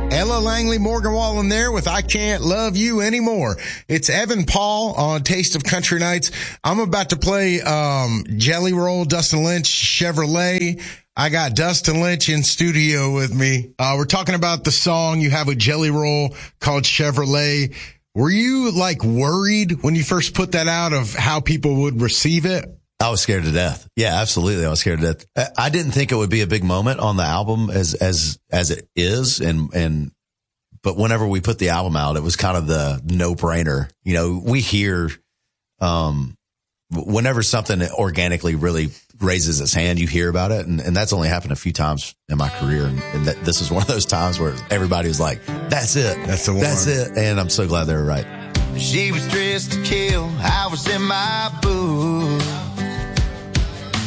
Ella Langley, Morgan Wallen there with I Can't Love You Anymore. It's Evan Paul on Taste of Country Nights. I'm about to play Jelly Roll, Dustin Lynch, Chevrolet. I got Dustin Lynch in studio with me. We're talking about the song you have with Jelly Roll called Chevrolet. Were you like worried when you first put that out of how people would receive it? I was scared to death. Yeah, absolutely. I was scared to death. I didn't think it would be a big moment on the album as it is. But whenever we put the album out, it was kind of the no brainer. You know, we hear, whenever something organically really raises its hand, you hear about it. And that's only happened a few times in my career. And this is one of those times where everybody was like, that's it. That's the one. That's it. And I'm so glad they were right. She was dressed to kill. I was in my booth.